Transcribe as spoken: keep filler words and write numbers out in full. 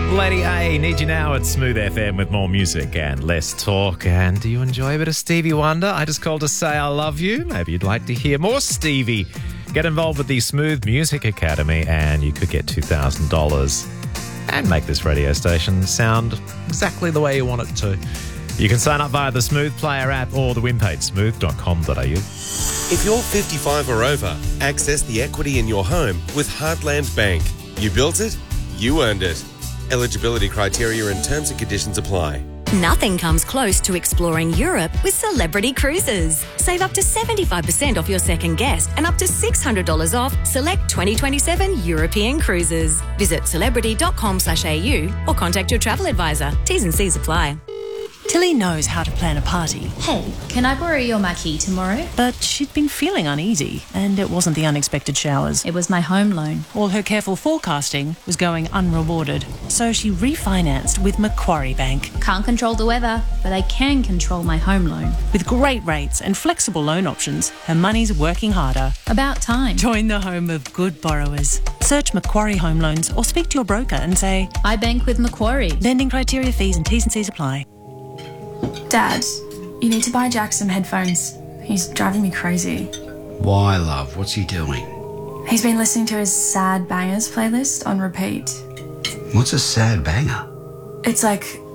Lady A, need you now at Smooth F M with more music and less talk. And do you enjoy a bit of Stevie Wonder? I just called to say I love you. Maybe you'd like to hear more Stevie. Get involved with the Smooth Music Academy and you could get two thousand dollars and make this radio station sound exactly the way you want it to. You can sign up via the Smooth Player app or the win page, smooth dot com dot a u. If you're fifty-five or over, access the equity in your home with Heartland Bank. You built it, you earned it. Eligibility criteria and terms and conditions apply. Nothing comes close to exploring Europe with Celebrity Cruises. Save up to seventy-five percent off your second guest and up to six hundred dollars off select twenty twenty-seven European cruises. Visit celebrity dot com slash a u or contact your travel advisor. T's and C's apply. Tilly knows how to plan a party. Hey, can I borrow your marquee tomorrow? But she'd been feeling uneasy, and it wasn't the unexpected showers. It was my home loan. All her careful forecasting was going unrewarded, so she refinanced with Macquarie Bank. Can't control the weather, but I can control my home loan. With great rates and flexible loan options, her money's working harder. About time. Join the home of good borrowers. Search Macquarie Home Loans or speak to your broker and say, I bank with Macquarie. Lending criteria, fees and T's and C's apply. Dad, you need to buy Jack some headphones. He's driving me crazy. Why, love? What's he doing? He's been listening to his Sad Bangers playlist on repeat. What's a sad banger? It's like